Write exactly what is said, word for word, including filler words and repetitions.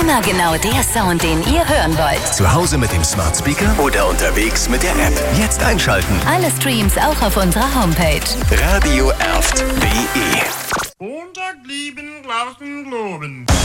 Immer genau der Sound, den ihr hören wollt. Zu Hause mit dem Smart Speaker oder unterwegs mit der App. Jetzt einschalten. Alle Streams auch auf unserer Homepage. Radio Erft punkt de. Montag lieben, draußen globen.